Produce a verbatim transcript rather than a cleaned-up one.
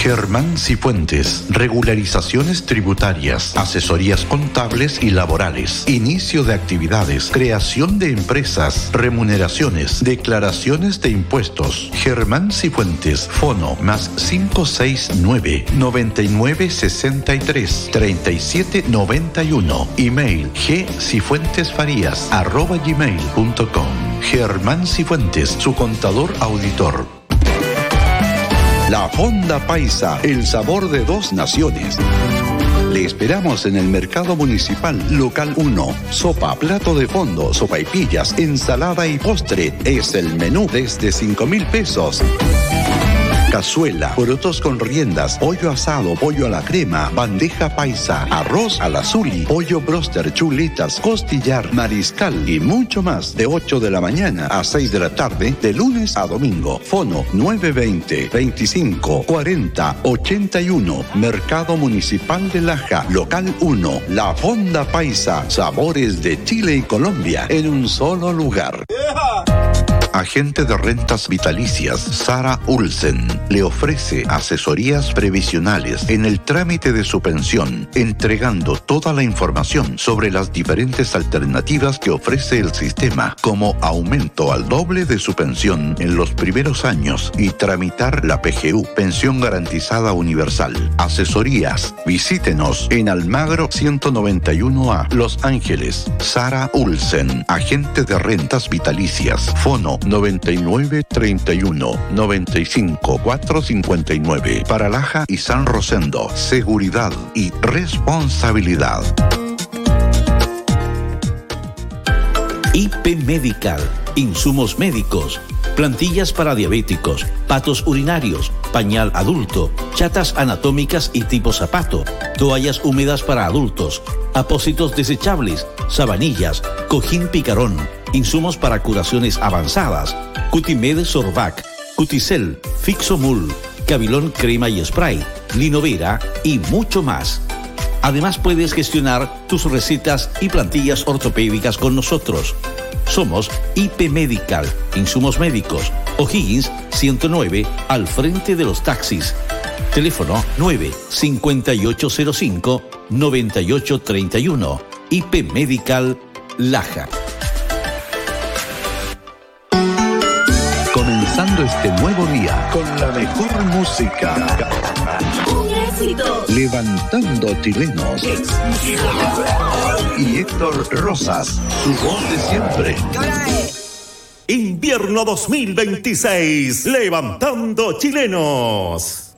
Germán Cifuentes, regularizaciones tributarias, asesorías contables y laborales, inicio de actividades, creación de empresas, remuneraciones, declaraciones de impuestos. Germán Cifuentes, fono más cinco seis nueve, noventa y nueve sesenta y tres, treinta y siete noventa y uno, email g cifuentesfarías arroba gmail punto com. Germán Cifuentes, su contador auditor. La Fonda Paisa, el sabor de dos naciones. Le esperamos en el Mercado Municipal, Local uno. Sopa, plato de fondo, sopaipillas, ensalada y postre. Es el menú desde cinco mil pesos. Cazuela, porotos con riendas, pollo asado, pollo a la crema, bandeja paisa, arroz al azuli, pollo broster, chuletas, costillar, mariscal y mucho más. De ocho de la mañana a seis de la tarde, de lunes a domingo. Fono nueve veinte, veinticinco, cuarenta, ochenta y uno. Mercado Municipal de Laja, Local uno. La Fonda Paisa, sabores de Chile y Colombia en un solo lugar. Yeah. Agente de rentas vitalicias Sara Olsen le ofrece asesorías previsionales en el trámite de su pensión, entregando toda la información sobre las diferentes alternativas que ofrece el sistema, como aumento al doble de su pensión en los primeros años y tramitar la P G U, Pensión Garantizada Universal. Asesorías. Visítenos en Almagro ciento noventa y uno A, Los Ángeles. Sara Olsen, agente de rentas vitalicias. Fono noventa y nueve treinta y uno, noventa y cinco cuatrocientos cincuenta y nueve. Para Laja y San Rosendo, seguridad y responsabilidad. I P Medical, insumos médicos, plantillas para diabéticos, patos urinarios, pañal adulto, chatas anatómicas y tipo zapato, toallas húmedas para adultos, apósitos desechables, sabanillas, cojín picarón, insumos para curaciones avanzadas, Cutimed Sorvac, Cuticel, Fixomul, Cabilón crema y spray, Linovera y mucho más. Además puedes gestionar tus recetas y plantillas ortopédicas con nosotros. Somos I P Medical, insumos médicos, O'Higgins ciento nueve, al frente de los taxis. Teléfono nueve cinco ocho cero cinco, nueve ocho tres uno. I P Medical Laja. Comenzando este nuevo día con la mejor música. Un éxito. Levantando chilenos. Y Héctor Rosas, su voz de siempre. Invierno dos mil veintiséis, Levantando Chilenos.